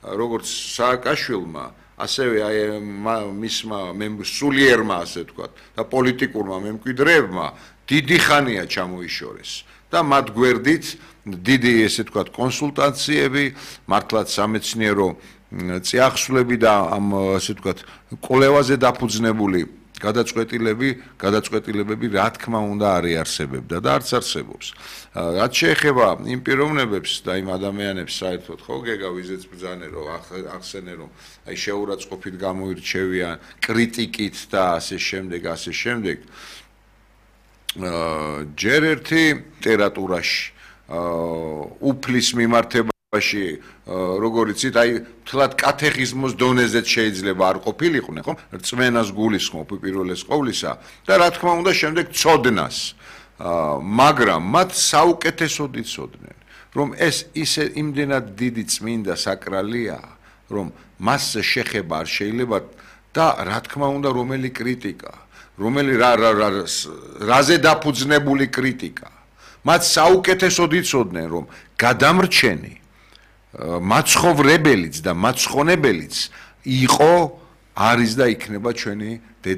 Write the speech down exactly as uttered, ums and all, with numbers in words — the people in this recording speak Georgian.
როგორც სააკაშვილმა, ასევე აი მისმა სულიერმა, ასე ვთქვათ, და პოლიტიკურმა მემკვიდრეებმა დიდი ხანია ჩამოიშორეს და მათ გვერდით დიდი, ესე ვთქვათ, კონსულტაციები, მართლაც სამეცნიერო წიაღსვლები და ამ, ასე ვთქვათ, კვლევაზე დაფუძნებული გადაწყვეტილები, გადაწყვეტილებები რა თქმა უნდა არ იარსებებდა და არც არსებობს. რაც შეეხება იმ პიროვნებებს და იმ ადამიანებს საერთოდ ხო გეგა ვიზეც ბრძანე რომ ახსენე რომ აი შეურაცხყოფით გამოირჩევიან კრიტიკით და ასე შემდეგ, ასე შემდეგ. ჯერ ერთი ლიტერატურაში უფლის მიმართებაში როგორ იცით, აი თლად კათეხიზმოს დონეზეც შეიძლება არ ყოფილიყვნენ, ხო? რწმენას გულისხმობ უპირველეს ყოვლისა და რა თქმა უნდა შემდეგ ცოდნას. მაგრამ მათ საუკეთესოდ იცოდნენ, რომ ეს ისე იმდენად დიდი წმინდა საკრალია, რომ მასზე შეხება არ შეიძლება და რა თქმა უნდა რომელი კრიტიკა, რომელი რაზე დაფუძნებული კრიტიკა. მათ საუკეთესოდ იცოდნენ, რომ გადამრჩენი მაცხოვრებელიც და მაცხონებელიც იყო, არის და იქნება ჩვენი